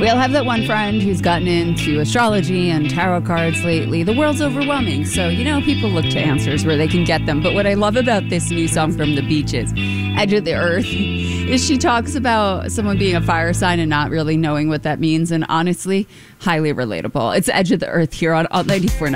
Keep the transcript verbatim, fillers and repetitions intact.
We all have that one friend who's gotten into astrology and tarot cards lately. The world's overwhelming, so, you know, people look to answers where they can get them. But what I love about this new song from The Beaches, Edge of the Earth, is she talks about someone being a fire sign and not really knowing what that means. And honestly, highly relatable. It's Edge of the Earth here on Alt ninety-four point nine.